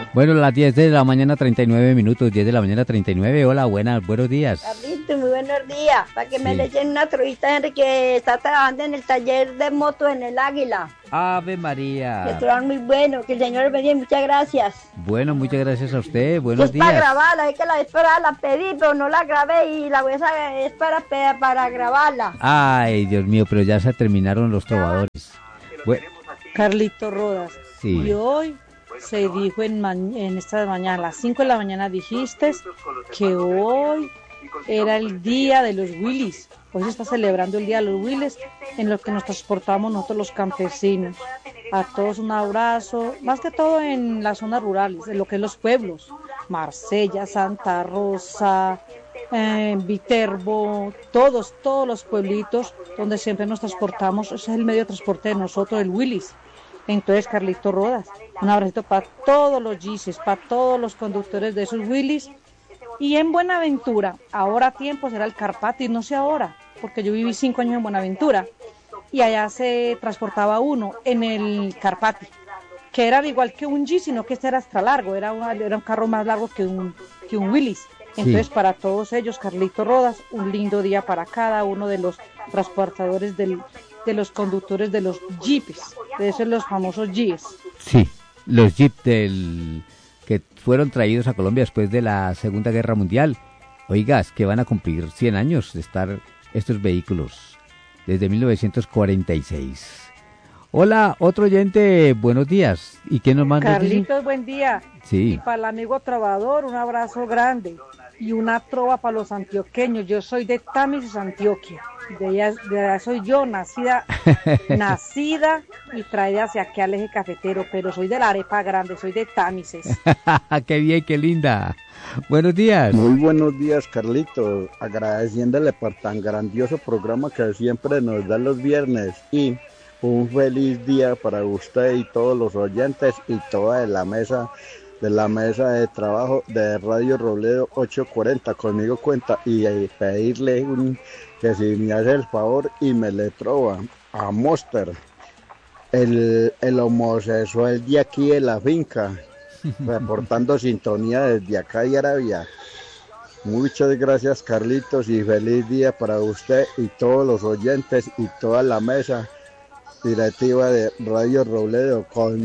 Bueno, las 10 de la mañana 39 minutos, 10 de la mañana 39. Hola, buenos días. Carlito, muy buenos días. Para que me Sí. le echen una trovita, Henry, que está trabajando en el taller de motos en el Águila. Ave Que María. trabajan muy bueno. Que el Señor les bendiga. Muchas gracias. Bueno, muchas gracias a usted. Que Buenos es para días. grabarla. Es que la vez pasada la pedí, pero no la grabé. Y la vez es para grabarla. Ay, Dios mío, pero ya se terminaron los trovadores. Bueno, Carlito Rodas. sí. Y hoy se dijo en esta mañana, a las 5 de la mañana dijiste que hoy era el día de los Willys. Hoy se está celebrando el día de los Willys, en lo que nos transportamos nosotros los campesinos. A todos un abrazo, más que todo en las zonas rurales, en lo que es los pueblos. Marsella, Santa Rosa, Viterbo, todos los pueblitos donde siempre nos transportamos. Ese es el medio de transporte de nosotros, el Willys. Entonces, Carlito Rodas, un abracito para todos los GISes, para todos los conductores de esos Willys. Y en Buenaventura, ahora a tiempo será el Carpati, no sé ahora, porque yo viví 5 años en Buenaventura y allá se transportaba uno en el Carpati, que era igual que un G, sino que este era extra largo, era un carro más largo que un Willys. Entonces, Sí. para todos ellos, Carlito Rodas, un lindo día para cada uno de los transportadores de los conductores de los jeeps, de esos los famosos jeeps. Sí, los Jeep que fueron traídos a Colombia después de la Segunda Guerra Mundial. Oigas, que van a cumplir 100 años de estar estos vehículos desde 1946. Hola, otro oyente, buenos días. ¿Y quién nos manda? Carlitos, buen día. Sí. Y para el amigo trovador, un abrazo grande y una trova para los antioqueños. Yo soy de Támesis, Antioquia. De allá soy yo, nacida y traída hacia aquí al eje cafetero, pero soy de la arepa grande, soy de Támesis. Qué bien, qué linda. Buenos días. Muy buenos días, Carlitos. Agradeciéndole por tan grandioso programa que siempre nos da los viernes. Y un feliz día para usted y todos los oyentes y toda la mesa de trabajo de Radio Robledo 840. Conmigo cuenta y pedirle que si me hace el favor y me le trova a Monster, el homosexual de aquí de la finca, reportando sintonía desde acá de Arabia. Muchas gracias, Carlitos, y feliz día para usted y todos los oyentes y toda la mesa directiva de Radio Robledo.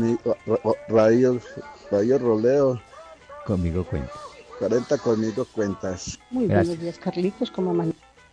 Radio Robledo Conmigo cuenta. 40, conmigo cuentas. Muy Gracias. buenos días, Carlitos, como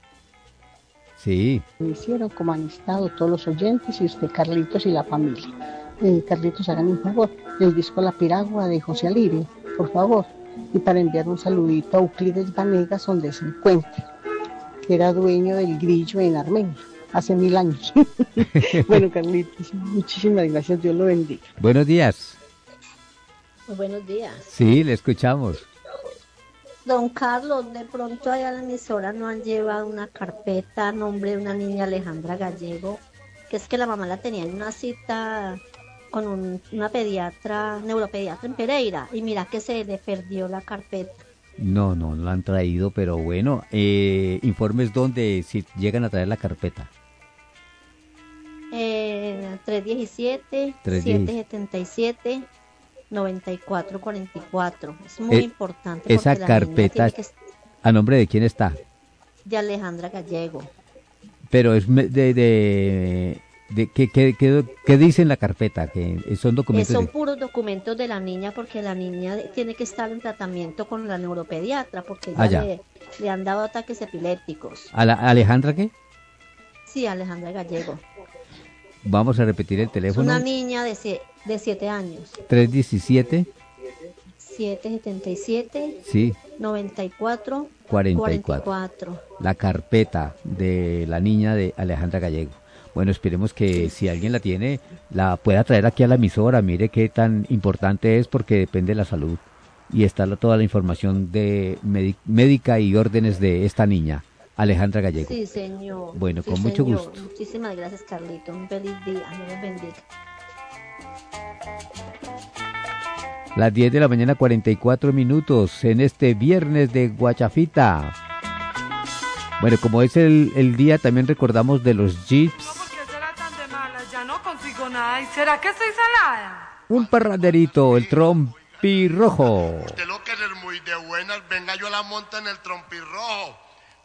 Sí. hicieron, como han estado todos los oyentes y usted, Carlitos, y la familia. Carlitos, hagan un favor, el disco La Piragua de José Alirio, por favor, y para enviar un saludito a Euclides Vanegas, donde se encuentra, que era dueño del Grillo en Armenia, hace 1000 años. Bueno, Carlitos, muchísimas gracias, Dios lo bendiga. Buenos días. Muy buenos días. Sí, le escuchamos. Don Carlos, de pronto allá en la emisora no han llevado una carpeta a nombre de una niña, Alejandra Gallego, que es que la mamá la tenía en una cita con una neuropediatra en Pereira, y mira que se le perdió la carpeta. No lo han traído, pero bueno, informes dónde, si llegan a traer la carpeta. 317, 777, 9444. Es muy importante. Esa porque la niña carpeta, tiene que- ¿a nombre de quién está? de Alejandra Gallego. Pero es ¿qué dice en la carpeta? Que son documentos. Son puros documentos de la niña, porque la niña tiene que estar en tratamiento con la neuropediatra, porque Ya. le han dado ataques epilépticos. ¿Alejandra qué? Sí, Alejandra Gallego. Vamos a repetir el Es teléfono. una niña de 7 años. 317, 777, sí, 94, 44. 44. La carpeta de la niña de Alejandra Gallego. Bueno, esperemos que si alguien la tiene, la pueda traer aquí a la emisora. Mire qué tan importante es, porque depende de la salud. Y está toda la información de médica y órdenes de esta niña, Alejandra Gallego. Sí, señor. Bueno, Sí, con mucho señor. gusto. Muchísimas gracias, Carlito. Un feliz día. Dios los bendiga. Las 10 de la mañana, 44 minutos, en este viernes de Guachafita. Bueno, como es el día, también recordamos de los Jeeps. ¿Por qué será tan de mala? Ya no consigo nada. ¿Y será que estoy salada? Un parranderito, el trompirrojo. Usted lo que es muy de buenas, venga yo la monto en el trompirrojo.